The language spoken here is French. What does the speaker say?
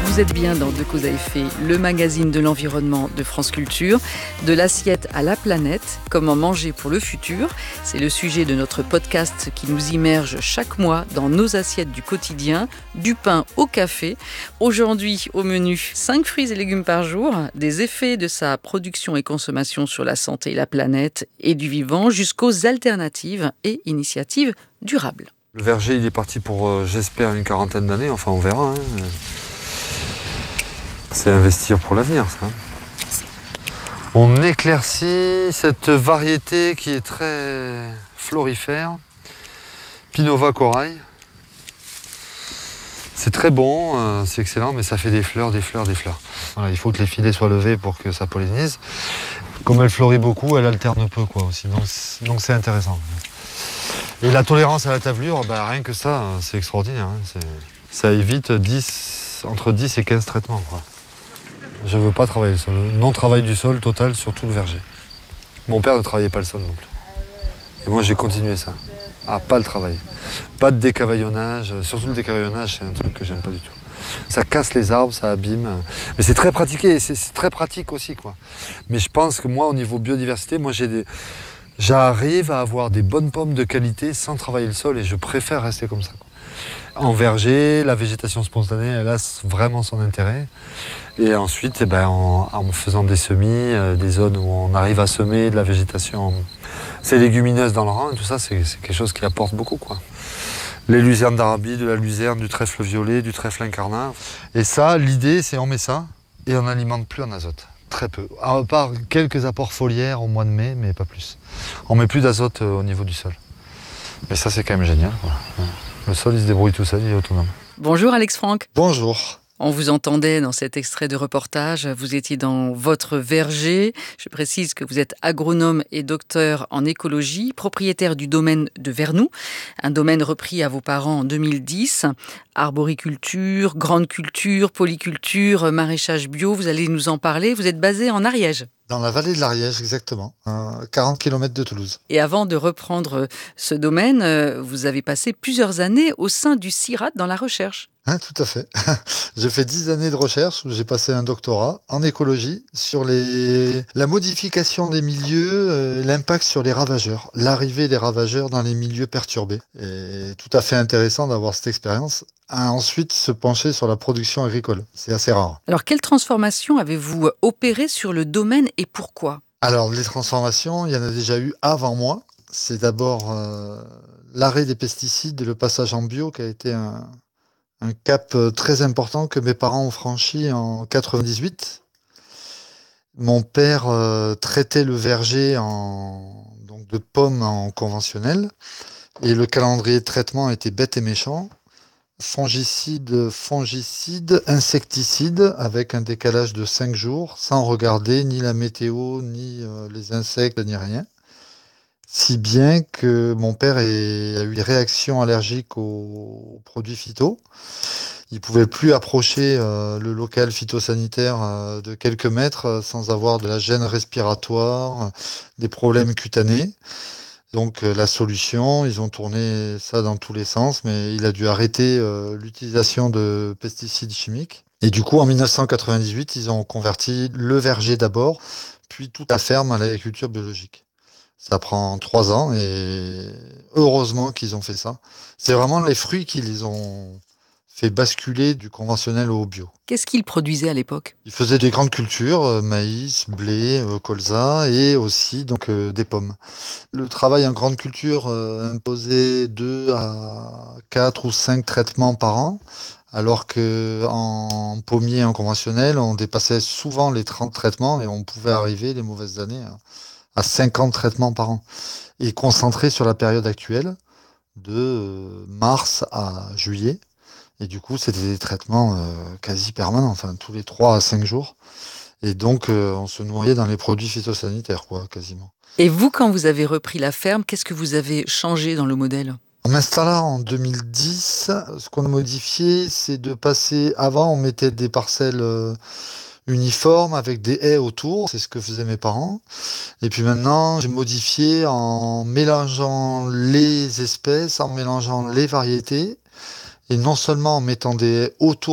Vous êtes bien dans De Cause à Effet, le magazine de l'environnement de France Culture. De l'assiette à la planète, comment manger pour le futur. C'est le sujet de notre podcast qui nous immerge chaque mois dans nos assiettes du quotidien, du pain au café. Aujourd'hui, au menu, 5 fruits et légumes par jour, des effets de sa production et consommation sur la santé et la planète et du vivant, jusqu'aux alternatives et initiatives durables. Le verger, il est parti pour, j'espère, une quarantaine d'années. Enfin, on verra. Hein. C'est investir pour l'avenir, ça. On éclaircit cette variété qui est très florifère. Pinova corail. C'est très bon, c'est excellent, mais ça fait des fleurs. Voilà, il faut que les filets soient levés pour que ça pollinise. Comme elle fleurit beaucoup, elle alterne peu, quoi, aussi. Donc c'est intéressant. Et la tolérance à la tavelure, rien que ça, c'est extraordinaire. Hein. Ça évite entre 10 et 15 traitements, quoi. Je ne veux pas travailler le sol. Non-travail du sol total sur tout le verger. Mon père ne travaillait pas le sol non plus. Et moi, j'ai continué ça. Pas le travail. Pas de décavaillonnage. Surtout le décavaillonnage, c'est un truc que j'aime pas du tout. Ça casse les arbres, ça abîme. Mais c'est très pratiqué, c'est très pratique aussi, quoi. Mais je pense que moi, au niveau biodiversité, j'arrive à avoir des bonnes pommes de qualité sans travailler le sol et je préfère rester comme ça, quoi. En verger, la végétation spontanée, elle a vraiment son intérêt. Et ensuite, en faisant des semis, des zones où on arrive à semer de la végétation, ces légumineuses dans le rang, et tout ça, c'est quelque chose qui apporte beaucoup, quoi. Les luzernes d'Arabie, de la luzerne, du trèfle violet, du trèfle incarnat. Et ça, l'idée, c'est on met ça et on n'alimente plus en azote. Très peu. À part quelques apports foliaires au mois de mai, mais pas plus. On met plus d'azote au niveau du sol. Mais ça, c'est quand même génial, quoi. Le sol, il se débrouille tout seul, il est autonome. Bonjour Alex Franck. Bonjour. On vous entendait dans cet extrait de reportage, vous étiez dans votre verger. Je précise que vous êtes agronome et docteur en écologie, propriétaire du domaine de Vernoux, un domaine repris à vos parents en 2010. Arboriculture, grande culture, polyculture, maraîchage bio, vous allez nous en parler. Vous êtes basé en Ariège. Dans la vallée de l'Ariège, exactement, à 40 km de Toulouse. Et avant de reprendre ce domaine, vous avez passé plusieurs années au sein du CIRAD dans la recherche. Tout à fait. J'ai fait 10 années de recherche où j'ai passé un doctorat en écologie sur la modification des milieux, l'impact sur les ravageurs, l'arrivée des ravageurs dans les milieux perturbés. Et tout à fait intéressant d'avoir cette expérience. Ensuite, se pencher sur la production agricole. C'est assez rare. Alors, quelle transformation avez-vous opérée sur le domaine et pourquoi ? Alors, les transformations, il y en a déjà eu avant moi. C'est d'abord l'arrêt des pesticides et le passage en bio qui a été un cap très important que mes parents ont franchi en 98. Mon père traitait le verger donc de pommes en conventionnel et le calendrier de traitement était bête et méchant. Fongicide, insecticide avec un décalage de 5 jours sans regarder ni la météo, ni les insectes, ni rien. Si bien que mon père a eu des réactions allergiques aux produits phyto. Il ne pouvait plus approcher le local phytosanitaire de quelques mètres sans avoir de la gêne respiratoire, des problèmes cutanés. Donc la solution, ils ont tourné ça dans tous les sens, mais il a dû arrêter l'utilisation de pesticides chimiques. Et du coup, en 1998, ils ont converti le verger d'abord, puis toute la ferme à l'agriculture biologique. Ça prend 3 ans et heureusement qu'ils ont fait ça. C'est vraiment les fruits qui les ont fait basculer du conventionnel au bio. Qu'est-ce qu'ils produisaient à l'époque ? Ils faisaient des grandes cultures, maïs, blé, colza et aussi donc des pommes. Le travail en grande culture imposait 2 à 4 ou 5 traitements par an, alors qu'en pommier en conventionnel, on dépassait souvent les 30 traitements et on pouvait arriver, les mauvaises années, à 50 traitements par an. Et concentré sur la période actuelle, de mars à juillet. Et du coup, c'était des traitements quasi permanents, enfin tous les 3 à 5 jours. Et donc, on se noyait dans les produits phytosanitaires, quoi, quasiment. Et vous, quand vous avez repris la ferme, qu'est-ce que vous avez changé dans le modèle ? En m'installant en 2010, ce qu'on a modifié, c'est de passer... Avant, on mettait des parcelles uniformes avec des haies autour. C'est ce que faisaient mes parents. Et puis maintenant, j'ai modifié en mélangeant les espèces, en mélangeant les variétés. Et non seulement en mettant des haies autour